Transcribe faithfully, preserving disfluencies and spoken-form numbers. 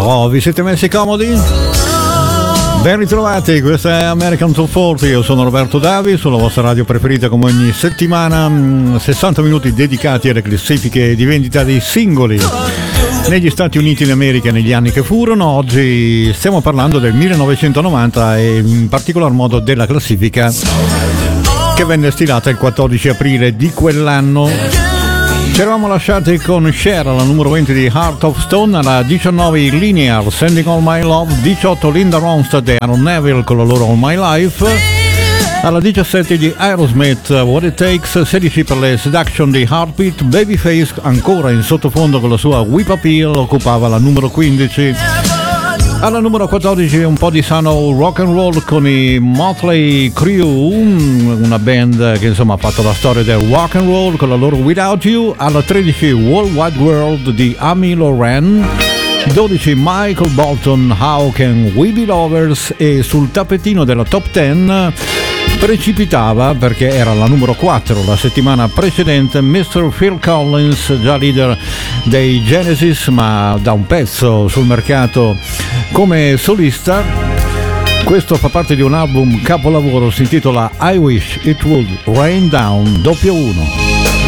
Oh, vi siete messi comodi? Ben ritrovati, questa è American Top quaranta, io sono Roberto Davi, sulla vostra radio preferita come ogni settimana, sessanta minuti dedicati alle classifiche di vendita dei singoli negli Stati Uniti d'America negli anni che furono. Oggi stiamo parlando del millenovecentonovanta e in particolar modo della classifica che venne stilata il quattordici aprile di quell'anno. Ci eravamo lasciati con Cher alla numero venti di Heart of Stone, alla diciannove Linear, Sending All My Love, diciotto Linda Ronstadt e Aaron Neville con la loro All My Life, alla diciassette di Aerosmith What It Takes, sedici per le Seduction di Heartbeat, Babyface ancora in sottofondo con la sua Whip Appeal occupava la numero quindici. Alla numero quattordici un po' di sano rock and roll con i Motley Crue, una band che insomma ha fatto la storia del rock and roll con la loro Without You. Alla tredici World Wide World di Amy Loren, dodici Michael Bolton How Can We Be Lovers, e sul tappetino della top dieci precipitava, perché era la numero quattro la settimana precedente, mister Phil Collins, già leader dei Genesis ma da un pezzo sul mercato come solista. Questo fa parte di un album capolavoro, si intitola I Wish It Would Rain Down doppio uno.